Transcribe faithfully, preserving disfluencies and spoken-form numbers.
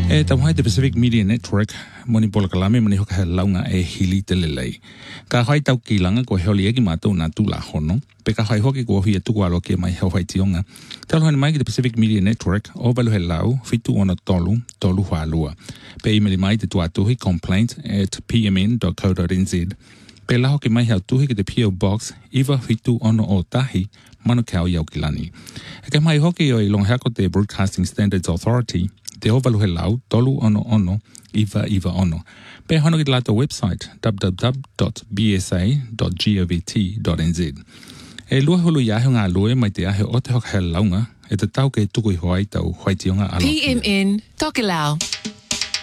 E tau hai te Pacific Media Network, moni pola kalame mani hoka he launga e hili te lelei. Ka hai tau ki langa ko heoli eki mātou nā tūla hono, pe ka hai hoki ko hui e tuku alo ke mai hau hai tionga. Talo hana mai ki te Pacific Media Network, o balu he lau, fitu ona tolu, tolu hālua. Pe imeli mai te tuatuhi complaint at p m n dot co dot n z. Pe la hoki mai hau tuhi ki te P O Box, iwa fitu ono o tahi, manu kau iau ki lani. E ka mai hoki o i long hako te Broadcasting Standards Authority, te ovalu he lau, tolu ono ono, iwa iwa ono. Pe hono ki te lato website, w w w dot b s a dot govt dot n z. E lua hulu iahe ngā lue mai te ahe o te hoka he launga, e te tau ke tuku i hoai tau hoai tionga alo. P M N, Tokelau.